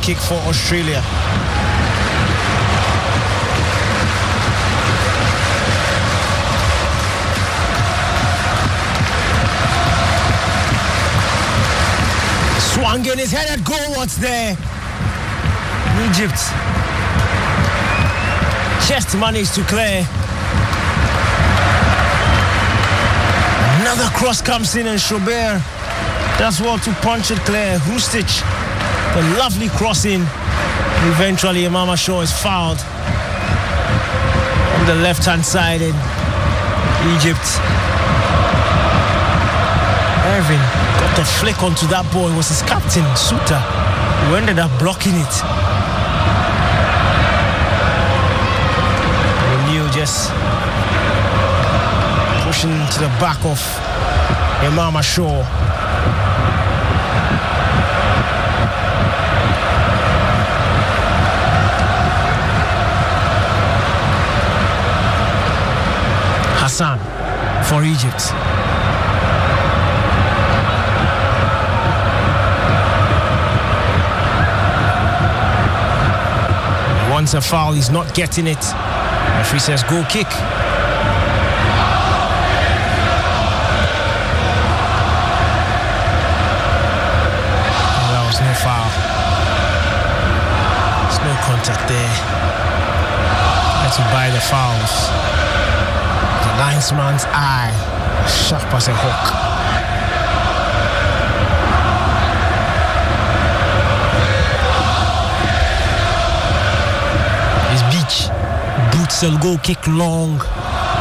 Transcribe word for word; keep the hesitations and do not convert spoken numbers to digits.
kick for Australia. Swung in his headed goal. What's there? Egypt just managed to clear. Another cross comes in and Schobert does well to punch it clear. Hrustic, the lovely crossing. Eventually Imam Shaw is fouled on the left hand side in Egypt. Irving got the flick onto that ball. It was his captain, Suter, who ended up blocking it. O'Neal just pushing to the back of Imam Shaw. Hassan for Egypt. Once a foul, he's not getting it. Referee says goal kick. That was no foul. There's no contact there. Had to buy the fouls. The linesman's eye, sharp as a hawk. Boots will go kick long.